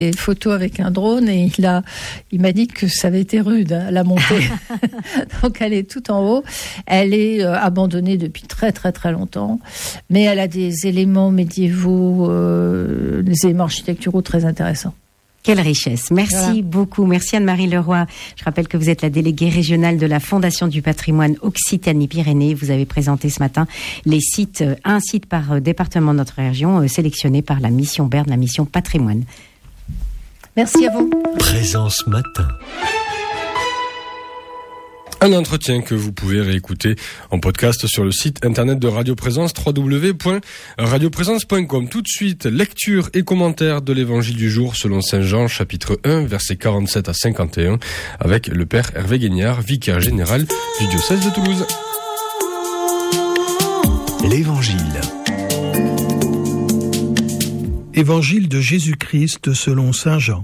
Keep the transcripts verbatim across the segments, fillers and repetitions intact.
des photos avec un drone et il a, il m'a dit que ça avait été rude, hein, la montée. Donc elle est tout en haut. Elle est euh, abandonnée depuis très très très longtemps, mais elle a des éléments médiévaux, euh, des éléments architecturaux très intéressants. Quelle richesse. Merci voilà. beaucoup. Merci Anne-Marie Leroy. Je rappelle que vous êtes la déléguée régionale de la Fondation du patrimoine Occitanie-Pyrénées. Vous avez présenté ce matin les sites, un site par département de notre région, sélectionné par la mission Berne, la mission patrimoine. Merci à vous. Présence matin. Un entretien que vous pouvez réécouter en podcast sur le site internet de Radio Présence, w w w point radio présence point com. Tout de suite, lecture et commentaire de l'évangile du jour selon Saint Jean, chapitre un, versets quarante-sept à cinquante et un, avec le père Hervé Guignard, vicaire général du diocèse de Toulouse. L'Évangile. Évangile de Jésus-Christ selon Saint Jean.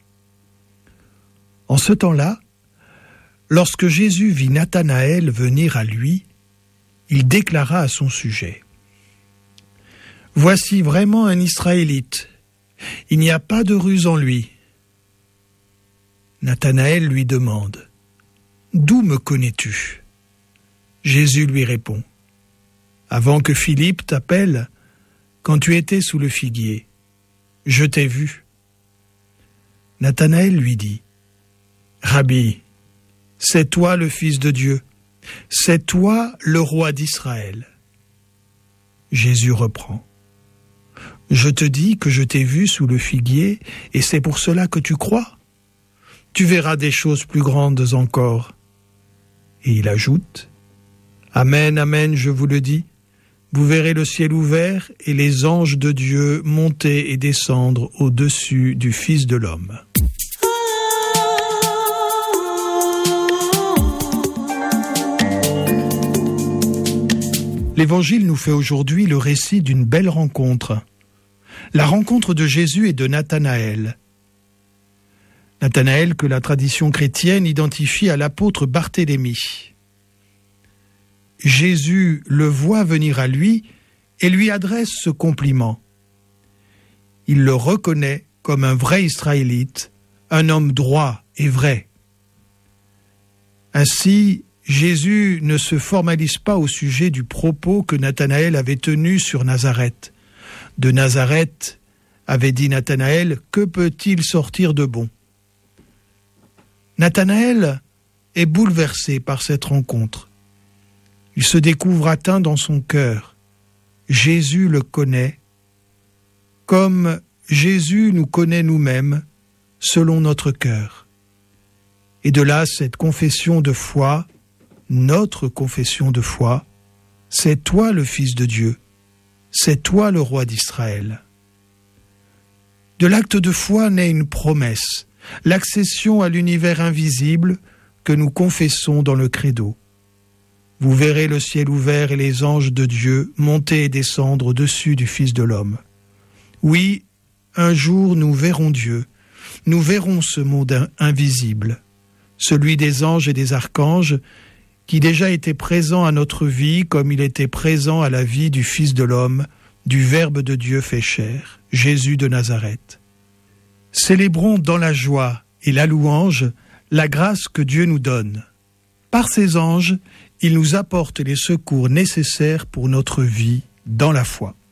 En ce temps-là, lorsque Jésus vit Nathanaël venir à lui, il déclara à son sujet : « Voici vraiment un Israélite, il n'y a pas de ruse en lui. » Nathanaël lui demande : « D'où me connais-tu » Jésus lui répond : « Avant que Philippe t'appelle, quand tu étais sous le figuier, je t'ai vu. » Nathanaël lui dit : « Rabbi, c'est toi le Fils de Dieu, c'est toi le roi d'Israël. » Jésus reprend : « Je te dis que je t'ai vu sous le figuier, et c'est pour cela que tu crois. Tu verras des choses plus grandes encore. » Et il ajoute : « Amen, amen, je vous le dis, vous verrez le ciel ouvert et les anges de Dieu monter et descendre au-dessus du Fils de l'homme. » L'Évangile nous fait aujourd'hui le récit d'une belle rencontre. La rencontre de Jésus et de Nathanaël. Nathanaël que la tradition chrétienne identifie à l'apôtre Barthélemy. Jésus le voit venir à lui et lui adresse ce compliment. Il le reconnaît comme un vrai Israélite, un homme droit et vrai. Ainsi, Jésus ne se formalise pas au sujet du propos que Nathanaël avait tenu sur Nazareth. De Nazareth, avait dit Nathanaël, que peut-il sortir de bon ? Nathanaël est bouleversé par cette rencontre. Il se découvre atteint dans son cœur. Jésus le connaît, comme Jésus nous connaît nous-mêmes, selon notre cœur. Et de là, cette confession de foi, notre confession de foi, c'est toi le Fils de Dieu, c'est toi le roi d'Israël. De l'acte de foi naît une promesse, l'accession à l'univers invisible que nous confessons dans le credo. Vous verrez le ciel ouvert et les anges de Dieu monter et descendre au-dessus du Fils de l'homme. Oui, un jour nous verrons Dieu, nous verrons ce monde invisible, celui des anges et des archanges, qui déjà était présent à notre vie comme il était présent à la vie du Fils de l'homme, du Verbe de Dieu fait chair, Jésus de Nazareth. Célébrons dans la joie et la louange la grâce que Dieu nous donne. Par ses anges, il nous apporte les secours nécessaires pour notre vie dans la foi.